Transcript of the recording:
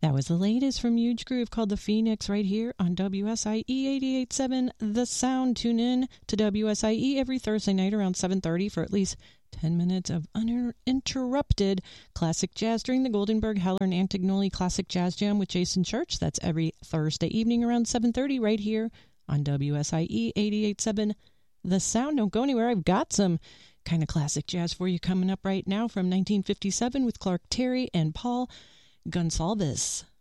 That was the latest from Huge Groove called The Phoenix right here on WSIE 88.7 The Sound. Tune in to WSIE every Thursday night around 7:30 for at least 10 minutes of uninterrupted classic jazz during the Goldenberg, Heller, and Antignoli Classic Jazz Jam with Jason Church. That's every Thursday evening around 7:30 right here on WSIE 88.7 The Sound. Don't go anywhere. I've got some kind of classic jazz for you coming up right now from 1957 with Clark Terry and Paul Gonsalves.